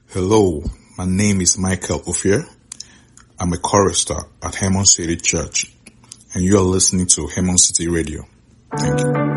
Hello, my name is Michael Ophir. I'm a chorister at Hammond City Church, and you are listening to Hammond City Radio. Thank you.